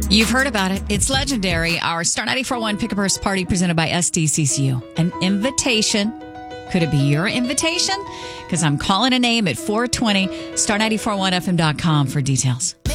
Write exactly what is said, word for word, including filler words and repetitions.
You've heard about it. It's legendary. Our Star ninety-four point one Pick-a-Purse party presented by S D C C U. An invitation. Could it be your invitation? Because I'm calling a name at four twenty. star nine four one f m dot com for details.